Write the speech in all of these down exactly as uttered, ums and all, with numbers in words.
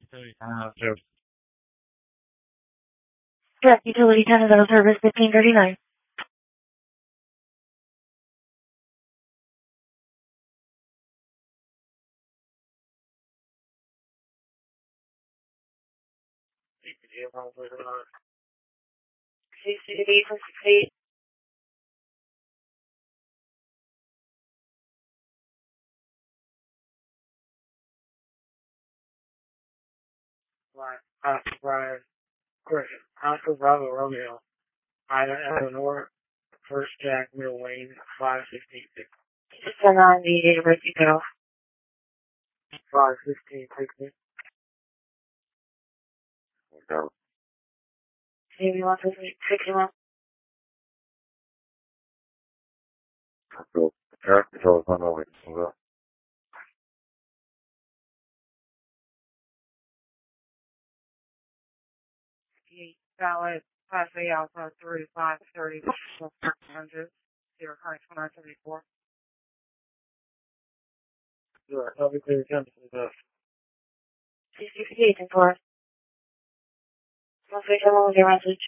Uh, so, Direct utility tenant out of service fifteen thirty-nine. C C D from sixty-eight. Right. Oscar Brian Griffin. Oscar Bravo Romeo. Ida Eleanor. First Jack Middle Lane. five fifteen six. Just send on the data break you go. five fifteen sixty. No. Maybe one fifty sixty-one. So, traffic control is on the way. So, Valid Class A Alpha thirty-five thirty hundred zero five twenty-nine seventy-four. sure. I'll be clear attention to the C sixty-eight and four. One three seven was your message.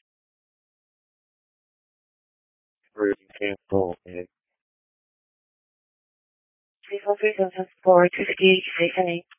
three cancel and Please one three seven four two fifty-eight six and eight.